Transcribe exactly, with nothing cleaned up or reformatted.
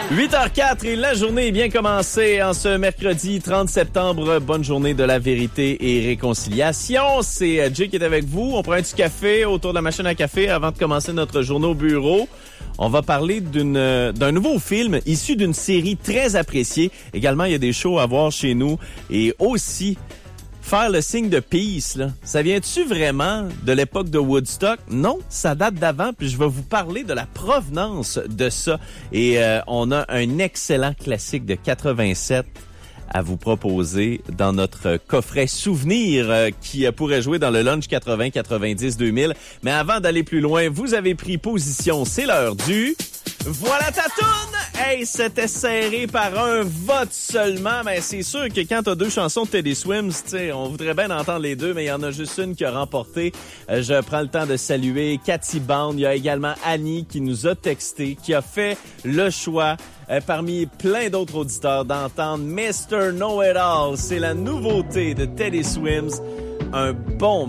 huit heures quatre et la journée est bien commencée en ce mercredi trente septembre. Bonne journée de la vérité et réconciliation. C'est Jay qui est avec vous. On prend un petit café autour de la machine à café avant de commencer notre journée au bureau. On va parler d'une d'un nouveau film issu d'une série très appréciée. Également, il y a des shows à voir chez nous et aussi faire le signe de peace, là. Ça vient-tu vraiment de l'époque de Woodstock? Non, ça date d'avant, puis je vais vous parler de la provenance de ça. Et euh, on a un excellent classique de quatre-vingt-sept à vous proposer dans notre coffret souvenir euh, qui pourrait jouer dans le lunch quatre-vingts, quatre-vingt-dix, deux mille. Mais avant d'aller plus loin, vous avez pris position. C'est l'heure du... Voilà ta toune! Hey, c'était serré par un vote seulement, mais c'est sûr que quand t'as deux chansons de Teddy Swims, tu sais, on voudrait bien entendre les deux, mais il y en a juste une qui a remporté. Euh, je prends le temps de saluer Cathy Bond. Il y a également Annie qui nous a texté, qui a fait le choix euh, parmi plein d'autres auditeurs d'entendre mister Know It All. C'est la nouveauté de Teddy Swims. Un bon